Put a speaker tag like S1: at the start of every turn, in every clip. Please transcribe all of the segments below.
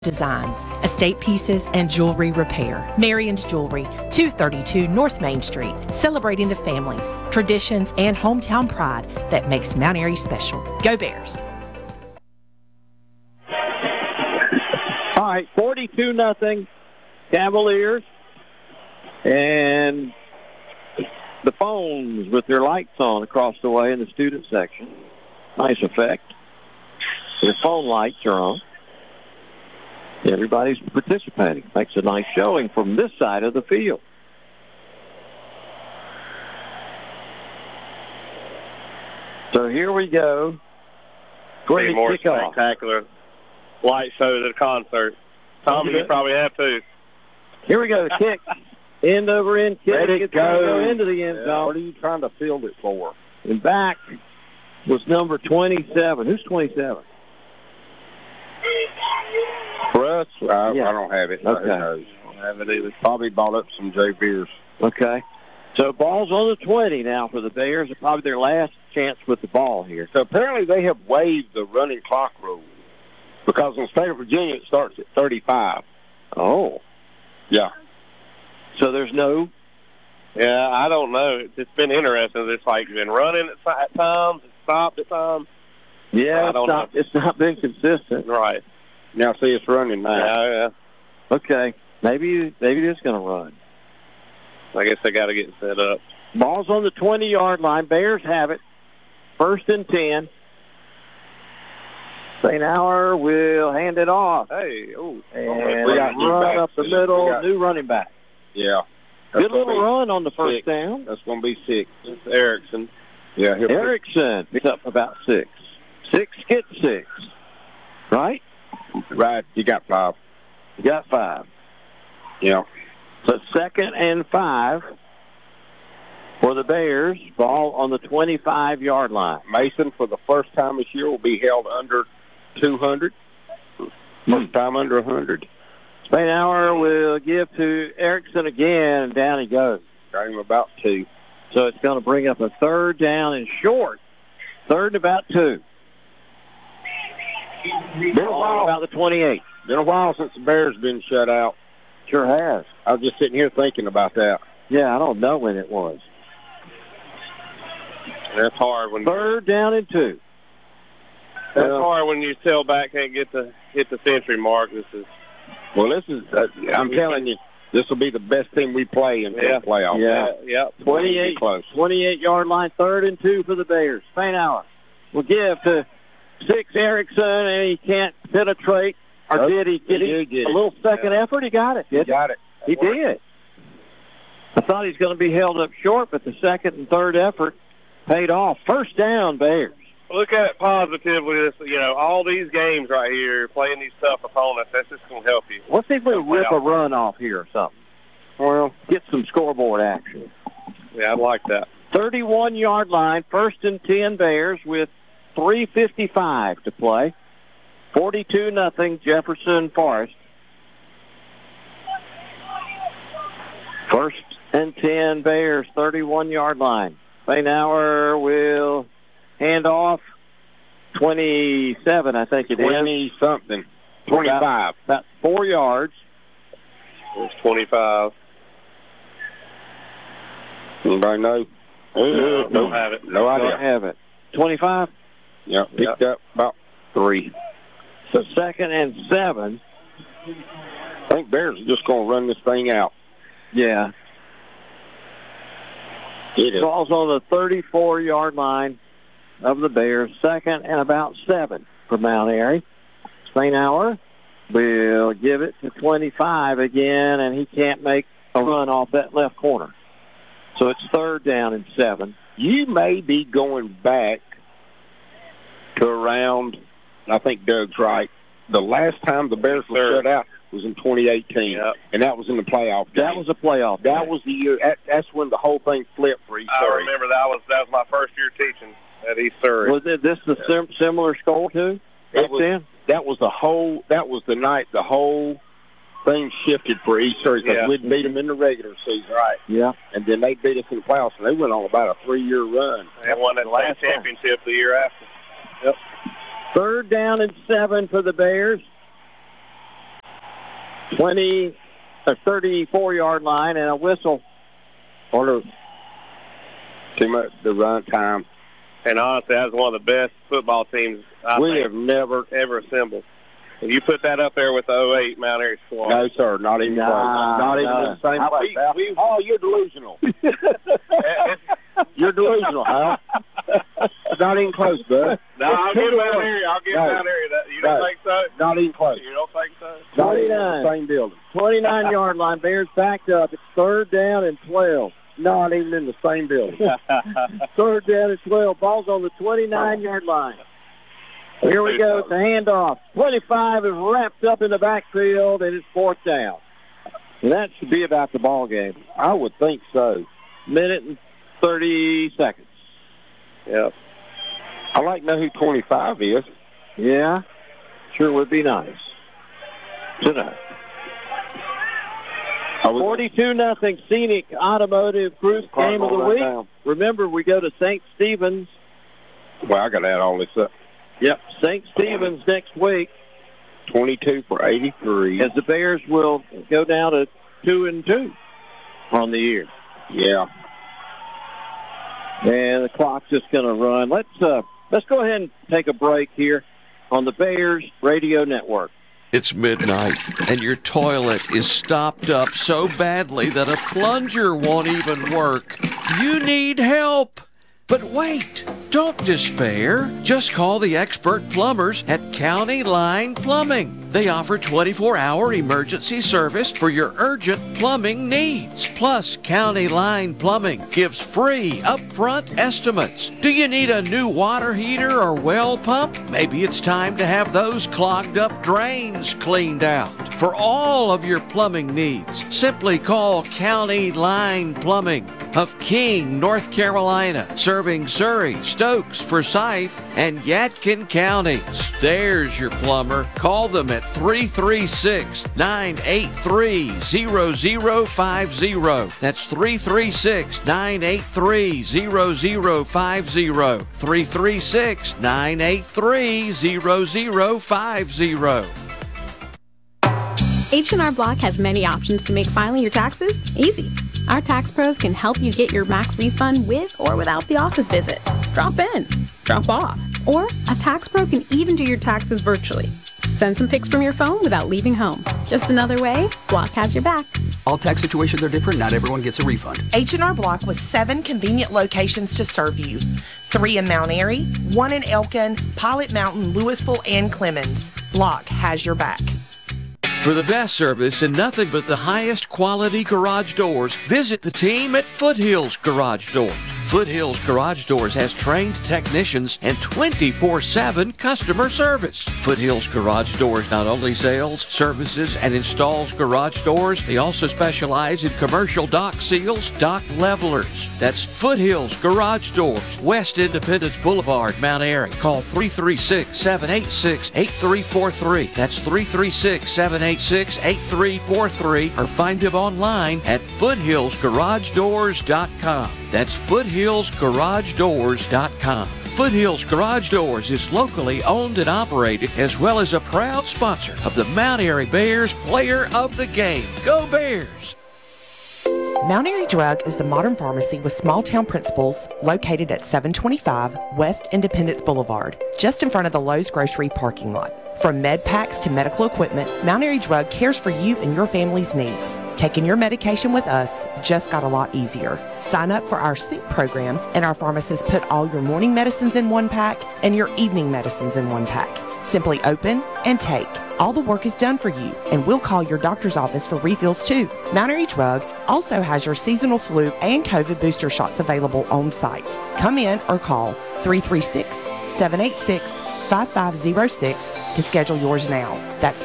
S1: designs, estate pieces, and jewelry repair. Marion's Jewelry, 232 North Main Street, celebrating the families, traditions, and hometown pride that makes Mount Airy special. Go Bears!
S2: All right, 42-0 Cavaliers. And the phones with their lights on across the way in the student section. Nice effect. Their phone lights are on. Everybody's participating. Makes a nice showing from this side of the field. So here we go. Great
S3: more
S2: kickoff.
S3: Spectacular light show at a concert. Tommy, you probably have too.
S2: Here we go. The kick. End over end kick.
S4: Let it
S2: It's gonna
S4: go.
S2: into the end zone.
S4: What are you trying to field it for?
S2: And back was number 27. Who's 27?
S4: For us, I
S2: Yeah.
S4: don't have it.
S2: Okay.
S4: Who knows? I don't have it either. Probably bought up some J Beers.
S2: Okay. So ball's on the 20 now for the Bears. It's probably their last chance with the ball here.
S4: So apparently they have waived the running clock rule because in the state of Virginia it starts at 35.
S2: Oh.
S4: Yeah.
S2: So there's no...
S3: Yeah, I don't know. It's been interesting. It's like been running at times, it's stopped at times.
S2: Yeah,
S3: I don't know.
S2: it's not been consistent.
S3: Right.
S4: Now see it's running now.
S3: Yeah.
S2: Okay. Maybe it is going to run.
S3: I guess they got to get set up.
S2: Ball's on the 20-yard line. Bears have it. 1st and 10. St. Hour will hand it off.
S3: Hey, oh.
S2: And
S4: We got new
S2: run
S4: backs.
S2: up the middle.
S4: We got-
S2: New running back.
S4: Yeah. That's
S2: Good little
S4: gonna be
S2: run on the first
S4: 6.
S2: down.
S4: That's going to be 6.
S3: It's Erickson.
S4: Yeah. He'll
S2: Erickson picks up about 6. 6 gets 6. Right?
S4: Right. You got 5.
S2: You got 5.
S4: Yeah.
S2: So 2nd and 5 for the Bears. Ball on the 25-yard line.
S4: Mason, for the first time this year, will be held under 200. First time under 100.
S2: St. Hour will give to Erickson again, and down he goes.
S4: Got him about 2.
S2: So it's going to bring up a 3rd down and short. 3rd and about 2.
S4: Been a while.
S2: About the 28.
S4: Been a while since the Bears been shut out.
S2: Sure has.
S4: I was just sitting here thinking about that.
S2: Yeah, I don't know when it was.
S3: That's hard when
S2: 3rd down and 2.
S3: that's hard when your tailback can't hit the century mark. This is
S4: I'm telling you, this will be the best team we play in the playoffs.
S2: Yeah. 28,
S4: Close.
S2: 28-yard line, 3rd and 2 for the Bears. St. Hour will give to 6 Erickson, and he can't penetrate. Or did he get it? A little second effort? He got it.
S4: He got it.
S2: He did. I thought he was going to be held up short, but the 2nd and 3rd effort paid off. 1st down, Bears.
S3: look at it positively. This, all these games right here, playing these tough opponents, that's just going to help you.
S2: Let's see if we rip a run off here or something. Well, get some scoreboard action.
S3: Yeah, I'd like that.
S2: 31-yard line, 1st and 10 Bears with 3:55 to play. 42-0 Jefferson Forest. 1st and 10 Bears, 31-yard line. St. Hour will hand off 27, I think it is.
S4: 20-something. 25.
S2: About 4 yards.
S3: It's 25.
S4: Anybody know?
S3: Don't have it.
S4: No idea.
S2: Don't have it. 25?
S4: Yeah, picked up about 3.
S2: So 2nd and 7.
S4: I think Bears are just going to run this thing out.
S2: Yeah.
S4: It is.
S2: Ball's on the 34-yard line of the Bears. 2nd and about 7 for Mount Airy. St. Hour will give it to 25 again, and he can't make a run off that left corner. So it's 3rd down and 7.
S4: You may be going back to around, I think Doug's right, the last time the Bears were shut out was in 2018, and that was in the playoff game.
S2: That was a playoff.
S4: That was the year. That's when the whole thing flipped for East
S3: I
S4: Surrey.
S3: remember that was my first year teaching at East Surrey.
S2: Was this the similar score too?
S4: That was the night the whole thing shifted for East Surrey because we'd beat them in the regular season.
S2: Right. Yeah.
S4: And then they beat us in the playoffs, and they went on about a 3-year run.
S3: They won that last championship the year after. Yep.
S2: 3rd down and 7 for the Bears. 34-yard line and a whistle.
S4: Order too much the run time.
S3: And honestly, that's one of the best football teams
S4: we have never
S3: ever assembled. If you put that up there with the 08 Mount Airy squad.
S4: No, sir, not even close. Not even in the same place. You're delusional. You're delusional, Hal. Not even close, bud.
S3: No, I'll get Mount Airy. Mount Airy. You don't think so?
S4: Not even close.
S3: You don't think so?
S4: Not even in the same building.
S2: 29-yard line. Bears backed up. It's 3rd down and 12. Not even in the same building. 3rd down and 12. Ball's on the 29-yard line. Here we go. It's a handoff. 25 is wrapped up in the backfield, and it's 4th down. And that should be about the ball game.
S4: I would think so.
S2: Minute and 30 seconds.
S4: Yep. I'd like to know who 25 is.
S2: Yeah, sure would be nice. Tonight. 42-0 Scenic Automotive Group game of the week. Down. Remember, we go to St. Stephen's.
S4: Well, I got to add all this up.
S2: Yep, St. Stephen's next week.
S4: 22 for 83.
S2: As the Bears will go down to 2-2 on the year.
S4: Yeah.
S2: And the clock's just going to run. Let's go ahead and take a break here on the Bears Radio Network.
S5: It's midnight, and your toilet is stopped up so badly that a plunger won't even work. You need help. But wait, don't despair. Just call the expert plumbers at County Line Plumbing. They offer 24-hour emergency service for your urgent plumbing needs. Plus, County Line Plumbing gives free upfront estimates. Do you need a new water heater or well pump? Maybe it's time to have those clogged up drains cleaned out. For all of your plumbing needs, simply call County Line Plumbing of King, North Carolina, serving Surrey, Stokes, Forsyth, and Yadkin counties. There's your plumber. Call them at 336-983-0050. That's 336-983-0050. 336-983-0050.
S6: H&R Block has many options to make filing your taxes easy. Our tax pros can help you get your max refund with or without the office visit. Drop in, drop off, or a tax pro can even do your taxes virtually. Send some pics from your phone without leaving home. Just another way Block has your back.
S7: All tax situations are different. Not everyone gets a refund.
S1: H&R Block with 7 convenient locations to serve you. 3 in Mount Airy, 1 in Elkin, Pilot Mountain, Louisville, and Clemens. Block has your back.
S5: For the best service and nothing but the highest quality garage doors, visit the team at Foothills Garage Doors. Foothills Garage Doors has trained technicians and 24/7 customer service. Foothills Garage Doors not only sells, services, and installs garage doors, they also specialize in commercial dock seals, dock levelers. That's Foothills Garage Doors, West Independence Boulevard, Mount Airy. Call 336-786-8343. That's 336-786-8343, or find them online at foothillsgaragedoors.com. That's foothillsgaragedoors.com. Foothills Garage Doors is locally owned and operated, as well as a proud sponsor of the Mount Airy Bears Player of the Game. Go Bears!
S1: Mount Airy Drug is the modern pharmacy with small-town principles located at 725 West Independence Boulevard, just in front of the Lowe's Grocery parking lot. From med packs to medical equipment, Mount Airy Drug cares for you and your family's needs. Taking your medication with us just got a lot easier. Sign up for our Sync program, and our pharmacists put all your morning medicines in one pack and your evening medicines in one pack. Simply open and take. All the work is done for you, and we'll call your doctor's office for refills too. Mount Airy Drug also has your seasonal flu and COVID booster shots available on site. Come in or call 336-786-5506 to schedule yours now. That's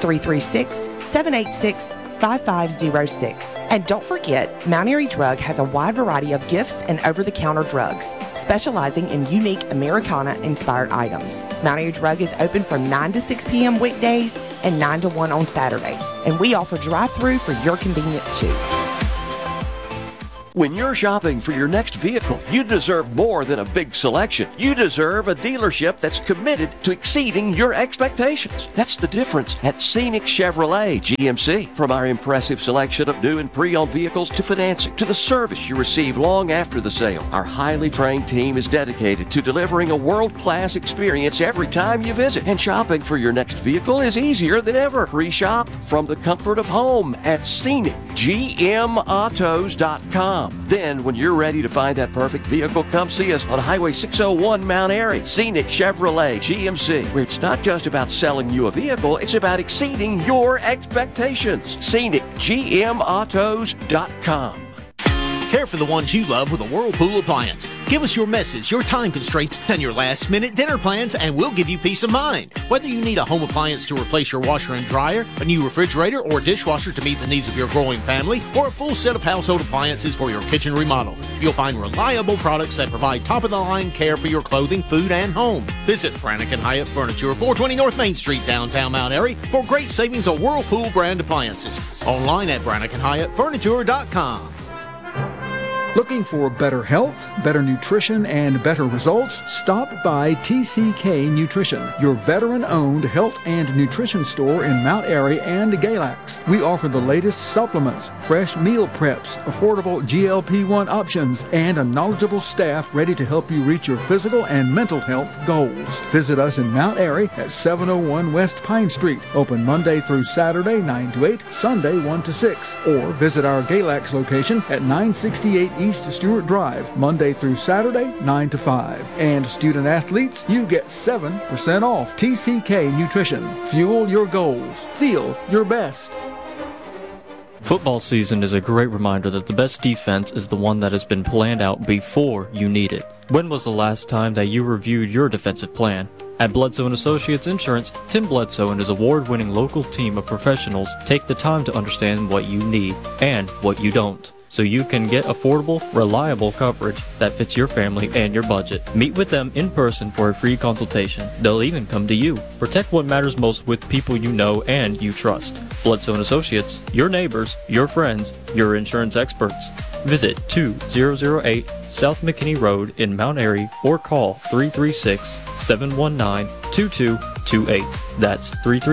S1: 336-786-5506. And don't forget, Mount Airy Drug has a wide variety of gifts and over-the-counter drugs, specializing in unique Americana-inspired items. Mount Airy Drug is open from 9 to 6 p.m. weekdays and 9 to 1 on Saturdays. And we offer drive-through for your convenience too.
S5: When you're shopping for your next vehicle, you deserve more than a big selection. You deserve a dealership that's committed to exceeding your expectations. That's the difference at Scenic Chevrolet GMC. From our impressive selection of new and pre-owned vehicles to financing to the service you receive long after the sale, our highly trained team is dedicated to delivering a world-class experience every time you visit. And shopping for your next vehicle is easier than ever. Pre-shop from the comfort of home at scenicgmautos.com. Then, when you're ready to find that perfect vehicle, come see us on Highway 601 Mount Airy. Scenic Chevrolet GMC, where it's not just about selling you a vehicle, it's about exceeding your expectations. scenicgmautos.com.
S8: Care for the ones you love with a Whirlpool appliance. Give us your message, your time constraints, and your last-minute dinner plans, and we'll give you peace of mind. Whether you need a home appliance to replace your washer and dryer, a new refrigerator or dishwasher to meet the needs of your growing family, or a full set of household appliances for your kitchen remodel, you'll find reliable products that provide top-of-the-line care for your clothing, food, and home. Visit Brannick & Hyatt Furniture, 420 North Main Street, downtown Mount Airy, for great savings on Whirlpool brand appliances. Online at BrannickandHyattFurniture.com.
S9: Looking for better health, better nutrition, and better results? Stop by TCK Nutrition, your veteran-owned health and nutrition store in Mount Airy and Galax. We offer the latest supplements, fresh meal preps, affordable GLP-1 options, and a knowledgeable staff ready to help you reach your physical and mental health goals. Visit us in Mount Airy at 701 West Pine Street, open Monday through Saturday 9 to 8, Sunday 1 to 6, or visit our Galax location at 968 East Stewart Drive, Monday through Saturday, 9 to 5. And student athletes, you get 7% off. TCK Nutrition. Fuel your goals. Feel your best.
S10: Football season is a great reminder that the best defense is the one that has been planned out before you need it. When was the last time that you reviewed your defensive plan? At Bledsoe & Associates Insurance, Tim Bledsoe and his award-winning local team of professionals take the time to understand what you need and what you don't, so you can get affordable, reliable coverage that fits your family and your budget. Meet with them in person for a free consultation. They'll even come to you. Protect what matters most with people you know and you trust. Bledsoe & Associates, your neighbors, your friends, your insurance experts. Visit 2008 South McKinney Road in Mount Airy or call 336-719-2228. That's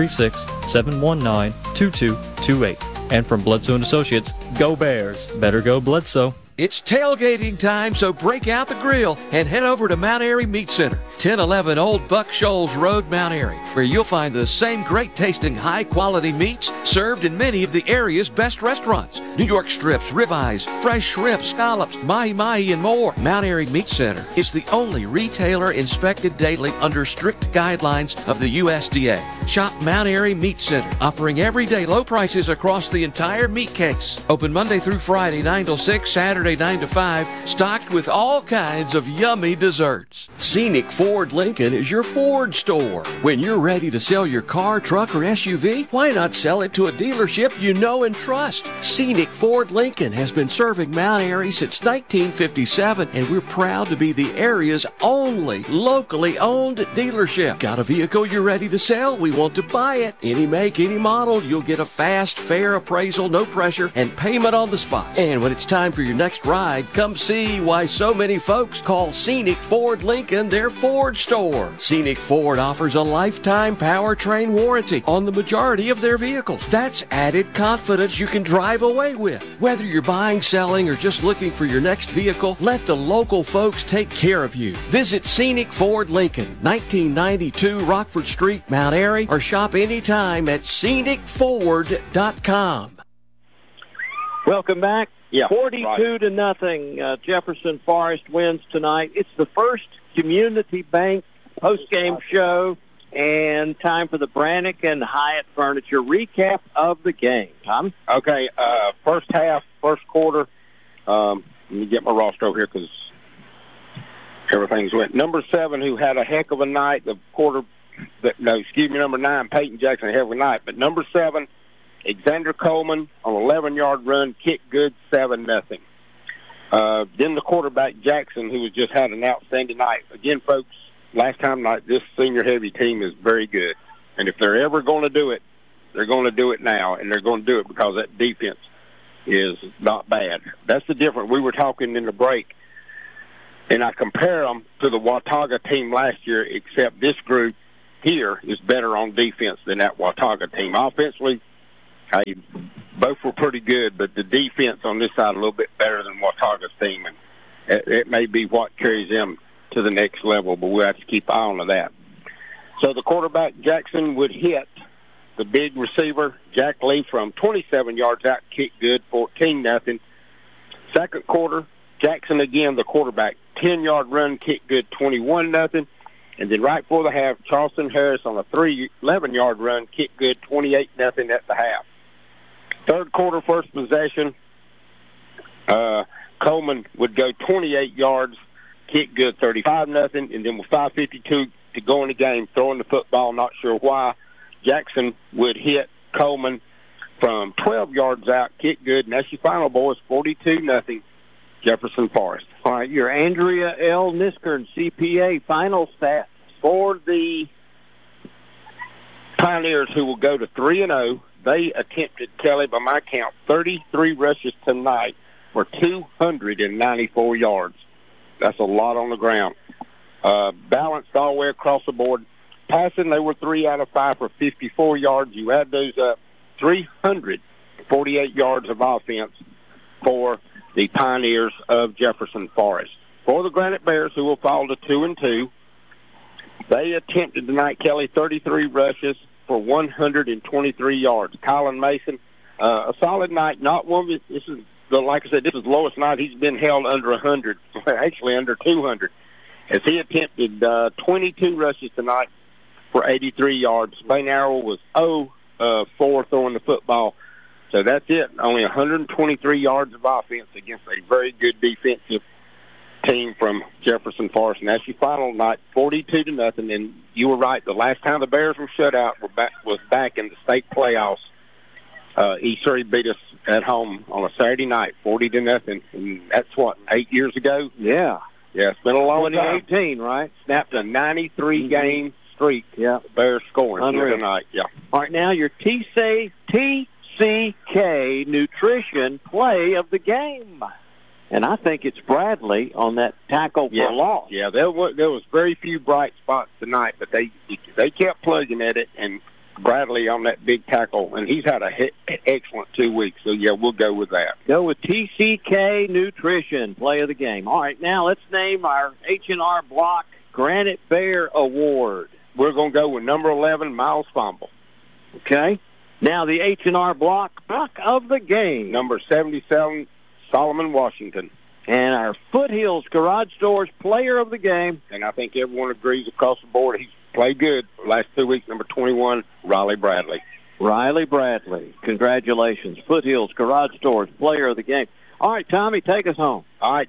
S10: 336-719-2228. And from Bledsoe & Associates, go Bears. Better go Bledsoe.
S5: It's tailgating time, so break out the grill and head over to Mount Airy Meat Center, 1011 Old Buck Shoals Road, Mount Airy, where you'll find the same great-tasting, high-quality meats served in many of the area's best restaurants. New York strips, ribeyes, fresh shrimp, scallops, mahi-mahi, and more. Mount Airy Meat Center is the only retailer inspected daily under strict guidelines of the USDA. Shop Mount Airy Meat Center, offering everyday low prices across the entire meat case. Open Monday through Friday, 9 till 6, Saturday 9 to 5, stocked with all kinds of yummy desserts. Scenic Ford Lincoln is your Ford store. When you're ready to sell your car, truck, or SUV, why not sell it to a dealership you know and trust? Scenic Ford Lincoln has been serving Mount Airy since 1957, and we're proud to be the area's only locally owned dealership. Got a vehicle you're ready to sell? We want to buy it. Any make, any model, you'll get a fast, fair appraisal, no pressure, and payment on the spot. And when it's time for your next ride, come see why so many folks call Scenic Ford Lincoln their Ford store. Scenic Ford offers a lifetime powertrain warranty on the majority of their vehicles. That's added confidence you can drive away with. Whether you're buying, selling, or just looking for your next vehicle, let the local folks take care of you. Visit Scenic Ford Lincoln, 1992 Rockford Street, Mount Airy, or shop anytime at scenicford.com.
S2: Welcome back.
S4: Yeah,
S2: 42 to nothing. Jefferson Forest wins tonight. It's the first Community Bank post-game show, and time for the Brannick and Hyatt Furniture recap of the game. Tom?
S4: Okay, first half, first quarter. Let me get my roster over here because everything's went. Number 7, who had a heck of a night. Number 9, Peyton Jackson, a heck of a night. But number 7, Xander Coleman on an 11-yard run, kicked good, 7-0. Then the quarterback, Jackson, who has just had an outstanding night. Again, folks, last time night, this senior-heavy team is very good. And if they're ever going to do it, they're going to do it now, and they're going to do it because that defense is not bad. That's the difference. We were talking in the break, and I compare them to the Watauga team last year, except this group here is better on defense than that Watauga team. Offensively, both were pretty good, but the defense on this side a little bit better than Watauga's team, and it may be what carries them to the next level, but we'll have to keep an eye on that. So the quarterback, Jackson, would hit the big receiver, Jack Lee, from 27 yards out, kick good, 14-0. Second quarter, Jackson again, the quarterback, 10-yard run, kick good, 21-0. And then right before the half, Charleston Harris on a 11-yard run, kick good, 28-0 at the half. Third quarter, first possession, Coleman would go 28 yards, kick good, 35-0. And then with 5:52 to go in the game, throwing the football, not sure why, Jackson would hit Coleman from 12 yards out, kick good, and that's your final, boys, 42-0, Jefferson Forest.
S2: All right, your Andrea L. Niskern, CPA, final stats for the
S4: Pioneers, who will go to 3-0. They attempted, Kelly, by my count, 33 rushes tonight for 294 yards. That's a lot on the ground. Balanced all the way across the board. Passing, they were 3 out of 5 for 54 yards. You add those up, 348 yards of offense for the Pioneers of Jefferson Forest. For the Granite Bears, who will fall to 2-2, they attempted tonight, Kelly, 33 rushes for 123 yards. Colin Mason, a solid night. Not one. This is like I said, this is the lowest night he's been held under 100, actually under 200, as he attempted 22 rushes tonight for 83 yards. Spain Arrow was 0-4 throwing the football. So that's it. Only 123 yards of offense against a very good defensive team from Jefferson Forest. And that's your final night, 42-0. And you were right. The last time the Bears were shut out was back in the state playoffs. East Surrey beat us at home on a Saturday night, 40-0. And that's what, 8 years ago?
S2: Yeah.
S4: Yeah, it's been a long time.
S2: 2018, right?
S4: Snapped a 93-game streak.
S2: Yeah.
S4: Bears scoring tonight. Yeah.
S2: All right, now your TCK Nutrition play of the game. And I think it's Bradley on that tackle for loss.
S4: Yeah, there was very few bright spots tonight, but they kept plugging at it, and Bradley on that big tackle, and he's had an excellent 2 weeks. So, yeah, we'll go with that.
S2: Go with TCK Nutrition, play of the game. All right, now let's name our H&R Block Granite Bear Award.
S4: We're going to go with number 11, Miles Fumble.
S2: Okay. Now the H&R Block of the game.
S4: Number 77, Solomon Washington.
S2: And our Foothills Garage Doors player of the game.
S4: And I think everyone agrees across the board he's played good the last 2 weeks. Number 21, Riley Bradley.
S2: Riley Bradley. Congratulations. Foothills Garage Doors player of the game. All right, Tommy, take us home.
S4: All right.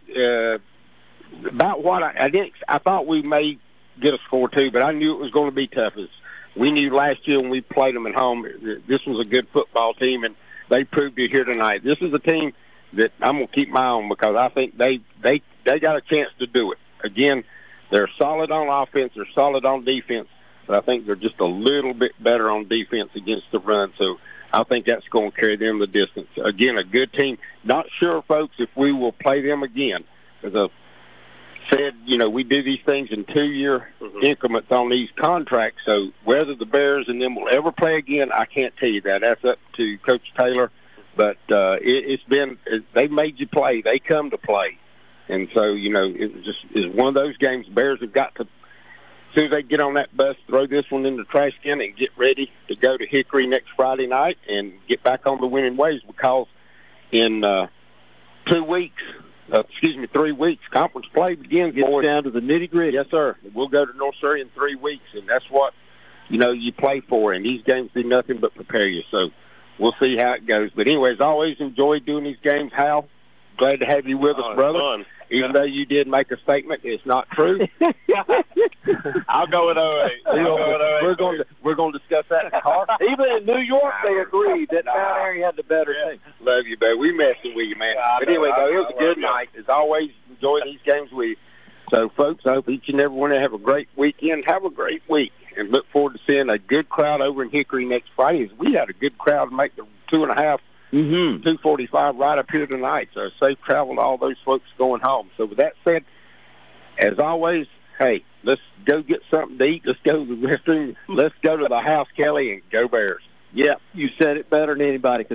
S4: About what I thought we may get a score too, but I knew it was going to be tough. As we knew last year when we played them at home, this was a good football team, and they proved it here tonight. This is a team that I'm going to keep my eye on because I think they got a chance to do it. Again, they're solid on offense, they're solid on defense, but I think they're just a little bit better on defense against the run. So I think that's going to carry them the distance. Again, a good team. Not sure, folks, if we will play them again. As I said, we do these things in 2-year increments on these contracts. So whether the Bears and them will ever play again, I can't tell you that. That's up to Coach Taylor. But they've made you play. They come to play. And so, it's one of those games Bears have got to, as soon as they get on that bus, throw this one in the trash can and get ready to go to Hickory next Friday night and get back on the winning ways, because in 3 weeks, conference play begins.
S2: Gets down to the nitty-gritty.
S4: Yes, sir. We'll go to North Surrey in 3 weeks, and that's what, you play for. And these games do nothing but prepare you. So we'll see how it goes. But anyways, always enjoyed doing these games. Hal, glad to have you with us, brother.
S3: Fun.
S4: Even though you did make a statement, it's not true.
S3: I'll go with 08.
S4: We're going to discuss that in the car.
S2: Even in New York, they agreed that Mount Airy had the better team.
S4: Love you, babe. We messing with you, man. But anyway, it was a good night. As always, enjoy these games with you. So, folks, I hope each and every one of you have a great weekend. Have a great week, and look forward to seeing a good crowd over in Hickory next Friday. We had a good crowd make the 2.5
S2: Mm-hmm.
S4: 2:45 right up here tonight. So safe travel to all those folks going home. So with that said, as always, hey, let's go get something to eat. Let's go to the restroom. Let's go to the house, Kelly, and go Bears.
S2: Yeah, you said it better than anybody could.